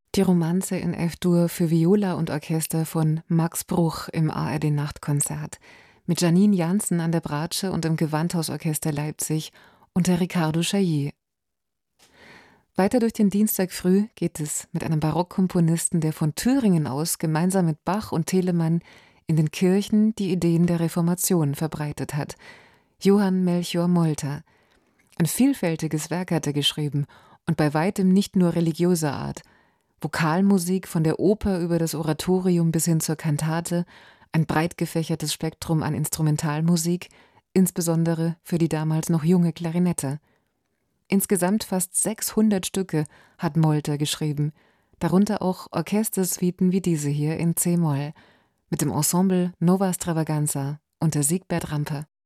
Die Romanze in F-Dur für Viola und Orchester von Max Bruch im ARD-Nachtkonzert mit Janine Jansen an der Bratsche und im Gewandhausorchester Leipzig unter Riccardo Chailly. Weiter durch den Dienstag früh geht es mit einem Barockkomponisten, der von Thüringen aus gemeinsam mit Bach und Telemann in den Kirchen die Ideen der Reformation verbreitet hat. Johann Melchior Molter. Ein vielfältiges Werk hat er geschrieben und bei weitem nicht nur religiöser Art. Vokalmusik von der Oper über das Oratorium bis hin zur Kantate, ein breit gefächertes Spektrum an Instrumentalmusik, insbesondere für die damals noch junge Klarinette. Insgesamt fast 600 Stücke hat Molter geschrieben, darunter auch Orchestersuiten wie diese hier in C-Moll, mit dem Ensemble Nova Stravaganza unter Siegbert Rampe.